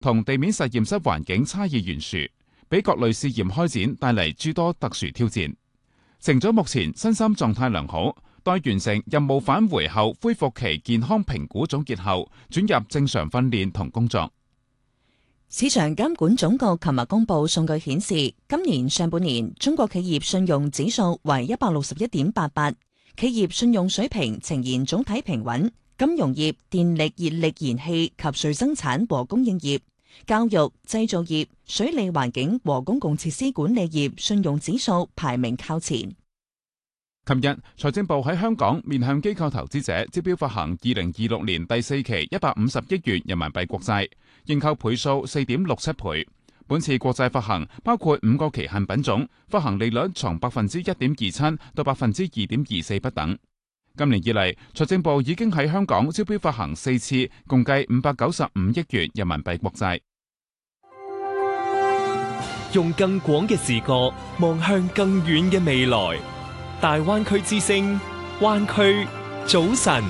同地面實驗室環境差異懸殊，俾各類試驗開展帶嚟諸多特殊挑戰。成組目前身心狀態良好，待完成任務返回後恢復期健康評估總結後，轉入正常訓練同工作。 市場監管總局琴日公布數據顯示，今年上半年中國企業信用指數為 161.88， 企業信用水平呈現總體平穩。金融業、電力、熱力燃氣及水生產和供應業、教育、製造業、水利環境和公共設施管理業信用指數排名靠前。 琴日，財政部喺香港面向機構投資者招標發行2026年第4期150億元人民幣國債，認購倍數 4.67 倍。本次國債發行包括5個期限品種，發行利率從 1.27% 到 2.24% 不等。今年以嚟，財政部已經喺香港招標發行4次，共計595億元人民幣國債。 用更廣嘅視角望向更遠嘅未來。大灣區之聲，灣區早晨。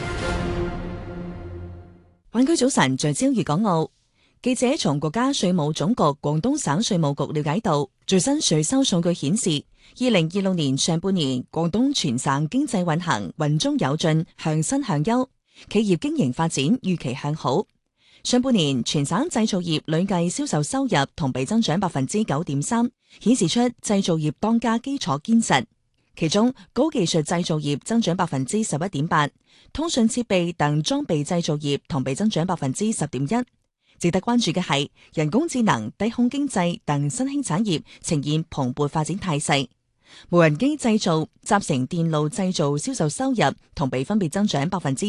灣區早晨聚焦粵港澳。記者從國家稅務總局廣東省稅務局了解到，最新稅收數據顯示，2026年上半年廣東全省經濟運行穩中有進，向新向優，企業經營發展預期向好。上半年全省製造業累計銷售收入同比增長 9.3%， 顯示出製造業當家基礎堅實。其中高技術製造業增長 11.8%， 通訊設備等裝備製造業同比增長 10.1%。值得關注嘅係人工智能、低空經濟等新興產業呈現蓬勃發展態勢。無人機製造、集成電路製造銷售收入同比分別增長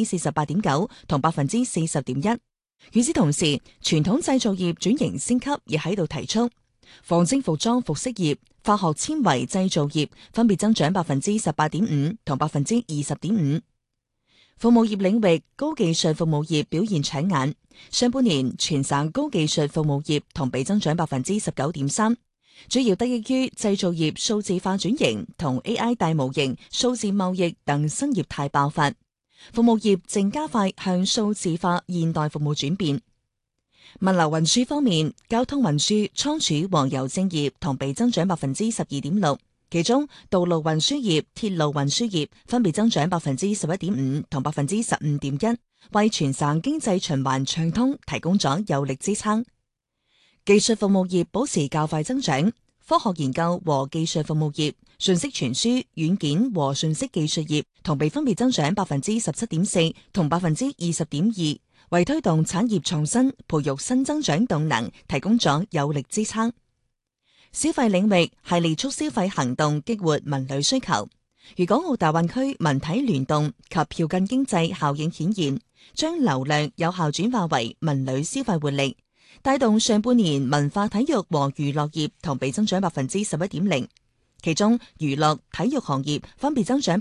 48.9% 同 40.1%。與此同時，傳統製造業轉型升級亦喺度提速。紡織服裝服飾業、化學纖維製造業分別增長 18.5% 同 20.5%。服務業領域，高技術服務業表現搶眼。上半年全省高技術服務業同比增長 19.3%， 主要得益於製造業數字化轉型同 AI 大模型、數字貿易等新業態爆發。服務業正加快向數字化現代服務轉變。物流運輸方面，交通運輸、倉儲和郵政業同比增長 12.6%， 其中道路運輸業、鐵路運輸業分別增長 11.5% 同 15.1%， 為全省經濟循環暢通提供咗有力支撐。技術服務業保持較快增長，科學研究和技術服務業、信息傳輸、軟件和信息技術業同比分別增長 17.4% 同 20.2%。為推動產業創新、培育新增長動能，提供咗有力支撐。消費領域系列促消費行動激活文旅需求，粵港澳大灣區文體聯動及票根經濟效應顯現，將流量有效轉化為文旅消費活力，帶動上半年文化體育和娛樂業同比增長 11.0%， 其中娛樂體育行業分別增長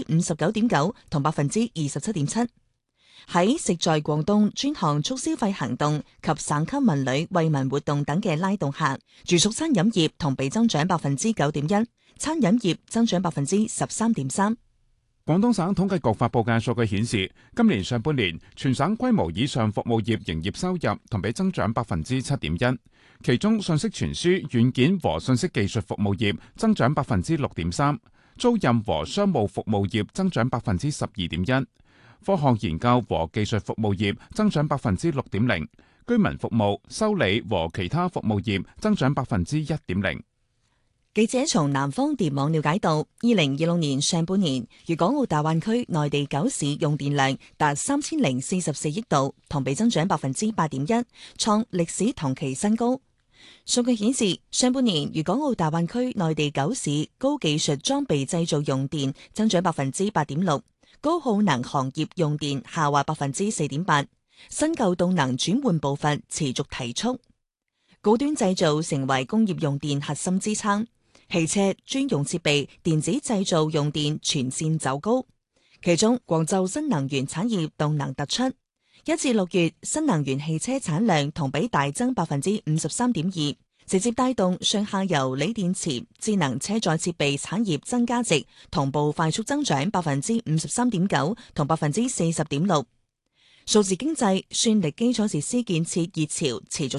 59.9% 同 27.7%。喺食在廣東專項促消費行動及省級文旅惠民活動等嘅拉動下，住宿餐飲業同比增長 9.1%， 餐飲業增長 13.3%。 廣東省統計局發布嘅數據顯示，今年上半年全省規模以上服務業營業收入同比增長 7.1%， 其中信息傳輸、軟件和信息技術服務業增長 6.3%， 租賃和商務服務業增長 12.1%。科學研究和技術服務業增長 6.0%， 居民服務、修理和其他服務業增長 1.0%。 記者從南方電網了解到，2026年上半年粵港澳大灣區內地9市用電量達3044億度，同比增長 8.1%， 創歷史同期新高。數據顯示，上半年粵港澳大灣區內地9市高技術裝備製造用電增長 8.6%。高耗能行業用電下滑 4.8%， 新舊動能轉換步伐持續提速，高端製造成為工業用電核心支撐，汽車、專用設備、電子製造用電全線走高。其中，廣州新能源產業動能突出，1至6月新能源汽車產量同比大增 53.2%。直接帶動上下游鋰電池、智能車載設備產業增加值同步快速增長 53.9% 同 40.6%。 數字經濟、算力基礎設施建設熱潮持續